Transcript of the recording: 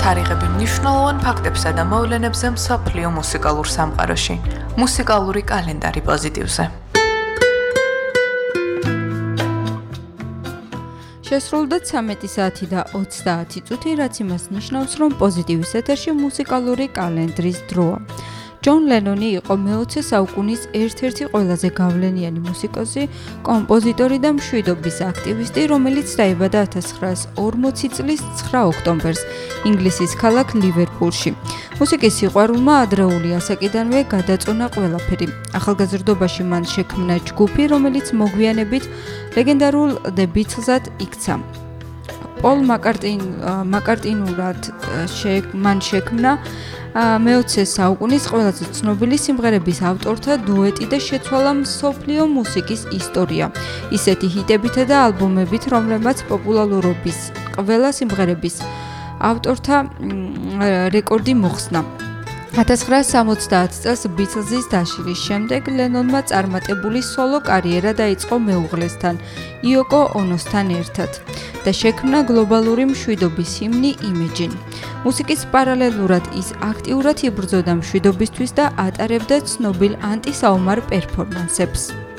თარიღები მნიშვნელოვან ფაქტებსა და მოვლენებზე მსოფლიო მუსიკალურ სამყაროში. მუსიკალური კალენდარი პოზიტივზე. შესრულდა 13 საათი და 30 წუთი, რაც იმას ნიშნავს, რომ პოზიტივის ეთერში მუსიკალური კალენდრის დროა. ჯონ ლენონი იყო მე-20 საუკუნის ერთ-ერთი ყველაზე გავლენიანი მუსიკოსი, კომპოზიტორი და მშვიდობის აქტივისტი, რომელიც დაიბადა 1940 წლის 9 ოქტომბერს ინგლისის ქალაქ ლივერპულში. მუსიკის სიყვარულმა ადრეული ასაკიდანვე გადაწონა ყველაფერი. ახალგაზრდობაში მან შექმნა ჯგუფი, რომელიც მოგვიანებით ლეგენდარულ The Beatles-ად იქცა. პოლ მაკარტინურად მან შექმნა მე-20 საუკუნის ყველაზე ცნობილი სიმღერების ავტორთა დუეტი და შეცვალა მსოფლიო მუსიკის ისტორია, ისეთი ჰიტებითა და ალბომებით, რომლებმაც პოპულარობის ყველა სიმღერების ავტორთა რეკორდი მოხსნა. 1970 წელს Beatles-ის დაშლის შემდეგ ლენონმა წარმატებული სოლო კარიერა დაიწყო მეუღლესთან, იოკო ონოსთან ერთად და შექმნა გლობალური მშვიდობის ჰიმნი Imagine. მუსიკის პარალელურად ის აქტიურად იბრძოდა მშვიდობისთვის და ატარებდა ცნობილ ანტისაომარ პერფორმანსებს.